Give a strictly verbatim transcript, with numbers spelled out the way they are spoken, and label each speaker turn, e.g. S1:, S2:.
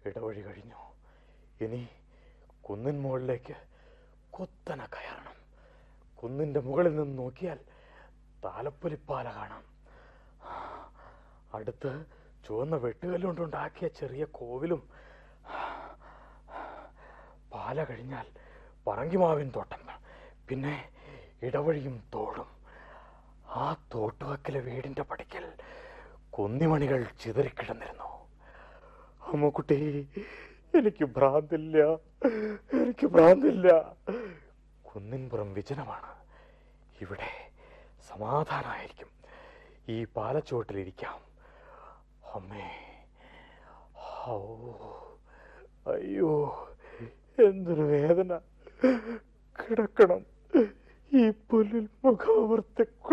S1: ഇടവഴി കഴിഞ്ഞു. ഇനി കുന്നിൻ മുകളിലേക്ക് കുത്തനെ കയറണം. കുന്നിൻ്റെ മുകളിൽ നിന്ന് നോക്കിയാൽ താലപ്പൊലിപ്പാല കാണാം. അടുത്ത് ചുവന്ന വെട്ടുകല്ലുകൊണ്ടുണ്ടാക്കിയ ചെറിയ കോവിലും. പാല കഴിഞ്ഞാൽ പറങ്കിമാവിൻ തോട്ടം, പിന്നെ ഇടവഴിയും തോടും. ആ തോട്ടുവക്കിലെ വീടിൻ്റെ പടിക്കൽ കുന്നിമണികൾ ചിതറിക്കിടന്നിരുന്നു. അമ്മുക്കുട്ടി, എനിക്ക് ഭ്രാന്തില്ല, എനിക്ക് ഭ്രാന്തില്ല. കുന്നിൻപുറം വിജനമാണ്. ഇവിടെ സമാധാനമായിരിക്കും. ഈ പാലച്ചുവട്ടിലിരിക്കാം. അമ്മേ, ഓ, അയ്യോ, എന്തൊരു വേദന. കിടക്കണം ഈ പുല്ലിൽ മുഖാവർത്തി.